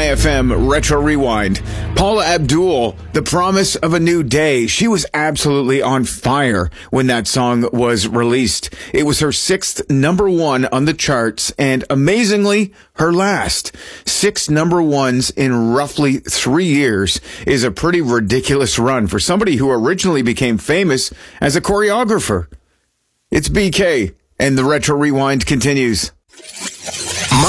FM Retro Rewind. Paula Abdul, The Promise of a New Day. She was absolutely on fire when that song was released. It was her sixth number one on the charts, and amazingly, her last. 6 number ones in roughly 3 years is a pretty ridiculous run for somebody who originally became famous as a choreographer. It's BK, and the Retro Rewind continues.